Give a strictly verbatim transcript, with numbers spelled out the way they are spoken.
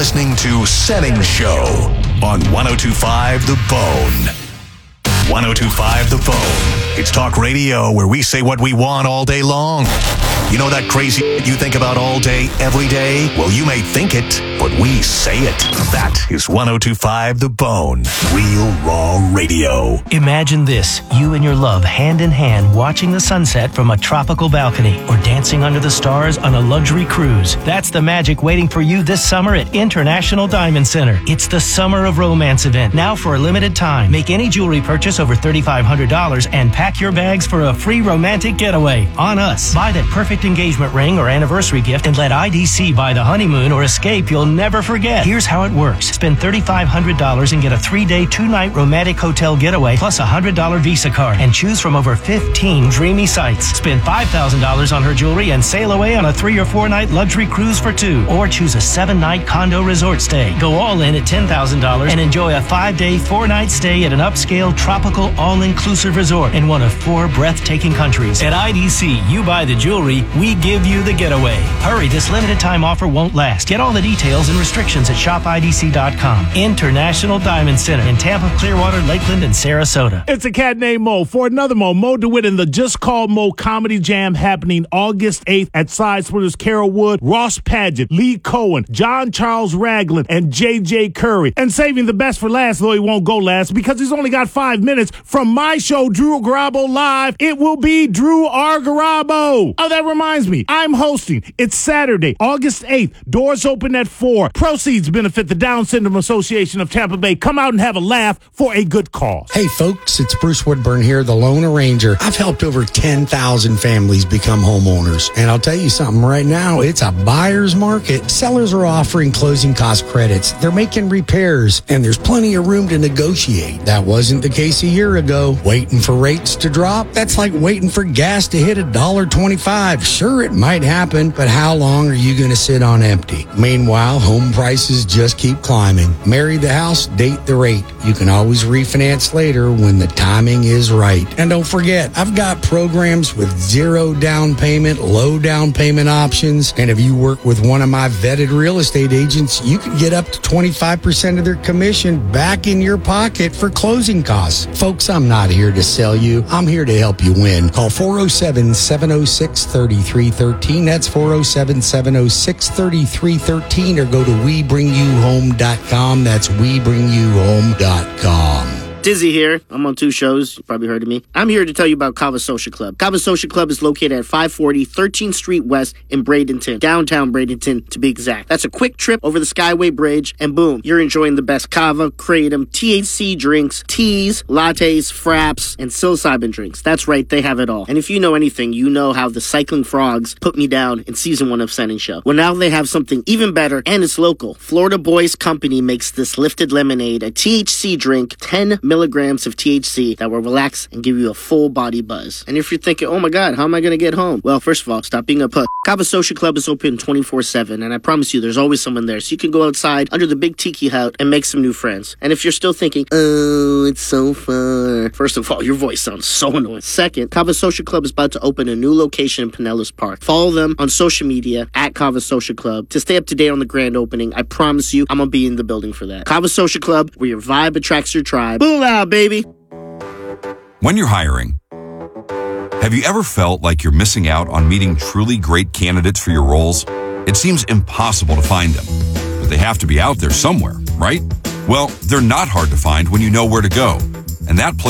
listening to Setting Show on one oh two point five The Bone. one oh two point five The Bone. It's talk radio where we say what we want all day long. You know that crazy you think about all day, every day? Well, you may think it, but we say it. That is one oh two point five The Bone. Real raw radio. Imagine this. You and your love hand in hand watching the sunset from a tropical balcony or dancing under the stars on a luxury cruise. That's the magic waiting for you this summer at International Diamond Center. It's the Summer of Romance event. Now for a limited time. Make any jewelry purchase over thirty-five hundred dollars and pack your bags for a free romantic getaway on us. Buy that perfect engagement ring or anniversary gift and let I D C buy the honeymoon or escape you'll never forget. Here's how it works. Spend thirty-five hundred dollars and get a three-day, two-night romantic hotel getaway plus a one hundred dollars Visa card and choose from over fifteen dreamy sites. Spend five thousand dollars on her jewelry and sail away on a three- or four-night luxury cruise for two. Or choose a seven-night condo resort stay. Go all in at ten thousand dollars and enjoy a five-day, four-night stay at an upscale, tropical, all-inclusive resort in one of four breathtaking countries. At I D C, you buy the jewelry, we give you the getaway. Hurry, this limited time offer won't last. Get all the details and restrictions at shop I D C dot com. International Diamond Center in Tampa, Clearwater, Lakeland, and Sarasota. It's a cat named Mo. For another Mo, Mo DeWitt in the Just Call Mo Comedy Jam happening August eighth at Side Splitters. Carol Wood, Ross Padgett, Lee Cohen, John Charles Ragland, and J J Curry. And saving the best for last, though he won't go last because he's only got five minutes from my show, Drew Garabo Live. It will be Drew R. Garabo. Oh, that reminds me. I'm hosting. It's Saturday, August eighth. Doors open at four. Proceeds benefit the Down Syndrome Association of Tampa Bay. Come out and have a laugh for a good cause. Hey, folks, it's Bruce Woodburn here, the Lone Arranger. I've helped over ten thousand families become homeowners. And I'll tell you something right now, it's a buyer's market. Sellers are offering closing cost credits. They're making repairs, and there's plenty of room to negotiate. That wasn't the case a year ago. Waiting for rates to drop? That's like waiting for gas to hit one dollar twenty-five. Sure, it might happen, but how long are you going to sit on empty? Meanwhile, home prices just keep climbing. Marry the house, date the rate. You can always refinance later when the timing is right. And don't forget, I've got programs with zero down payment, low down payment options. And if you work with one of my vetted real estate agents, you can get up to twenty-five percent of their commission back in your pocket for closing costs. Folks, I'm not here to sell you. I'm here to help you win. Call four oh seven, seven oh six, three three one three. That's four oh seven, seven oh six, three three one three, or go to we bring you home dot com. That's we bring you home dot com. Dizzy here. I'm on two shows. You probably heard of me. I'm here to tell you about Kava Social Club. Kava Social Club is located at five forty thirteenth Street West in Bradenton, downtown Bradenton to be exact. That's a quick trip over the Skyway Bridge, and boom, you're enjoying the best kava, kratom, T H C drinks, teas, lattes, fraps, and psilocybin drinks. That's right, they have it all. And if you know anything, you know how the Cycling Frogs put me down in season one of Setting Show. Well, now they have something even better, and it's local. Florida Boys Company makes this Lifted Lemonade, a T H C drink, ten milligrams of T H C that will relax and give you a full body buzz. And if you're thinking, oh my God, how am I going to get home? Well, first of all, stop being a puss. Kava Social Club is open twenty-four seven, and I promise you there's always someone there. So you can go outside under the big tiki hut and make some new friends. And if you're still thinking, oh, it's so far. First of all, your voice sounds so annoying. Second, Kava Social Club is about to open a new location in Pinellas Park. Follow them on social media at Kava Social Club to stay up to date on the grand opening. I promise you, I'm going to be in the building for that. Kava Social Club, where your vibe attracts your tribe. Boom out, baby. When you're hiring, have you ever felt like you're missing out on meeting truly great candidates for your roles? It seems impossible to find them, but they have to be out there somewhere, right? Well, they're not hard to find when you know where to go, and that place